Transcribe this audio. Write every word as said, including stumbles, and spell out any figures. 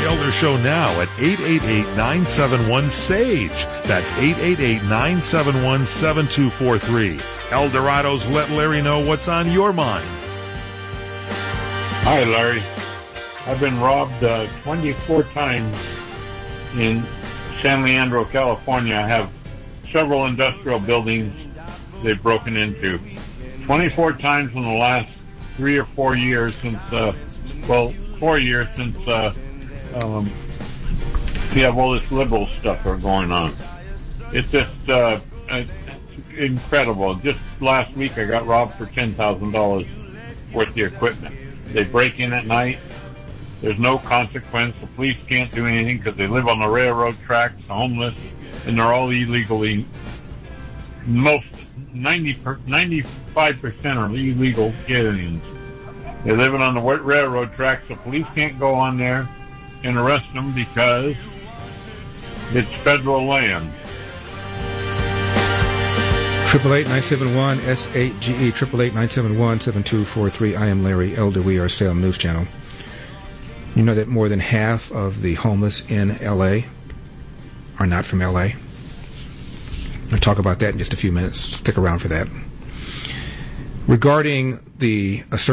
Elder Show now at eight eight eight, nine seven one, S A G E. That's eight eight eight, nine seven one, seven two four three. El Dorado's Let Larry Know What's on Your Mind. Hi, Larry. I've been robbed uh, twenty-four times in San Leandro, California. I have several industrial buildings they've broken into. twenty-four times in the last three or four years since, uh, well, four years since uh, um, we have all this liberal stuff are going on. It's just uh, it's incredible. Just last week I got robbed for ten thousand dollars worth of equipment. They break in at night. There's no consequence. The police can't do anything because they live on the railroad tracks, homeless, and they're all illegally. Most ninety, ninety-five percent are illegal aliens. They're living on the railroad tracks. The police can't go on there and arrest them because it's federal land. Triple eight nine seven one S eight G E. Triple eight nine seven one seven two four three. I am Larry Elder. We are Salem News Channel. You know that more than half of the homeless in L A are not from L A. I'll talk about that in just a few minutes. Stick around for that. Regarding the